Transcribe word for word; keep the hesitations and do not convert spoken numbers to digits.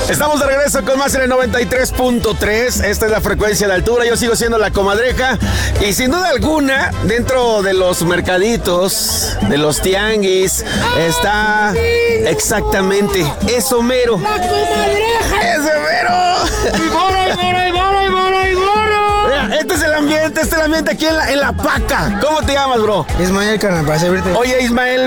Estamos de regreso con más en el noventa y tres punto tres. Esta es la frecuencia de altura. Yo sigo siendo la comadreja. Y sin duda alguna, dentro de los mercaditos, de los tianguis, está exactamente eso mero. ¡La comadreja! ¡Ese mero! ¡Y bora, y bora, y bora, y bora, y bora! Mira, este es el ambiente, este es el ambiente aquí en la, en la Paca. ¿Cómo te llamas, bro? Ismael, carnal, para servirte. Oye, Ismael,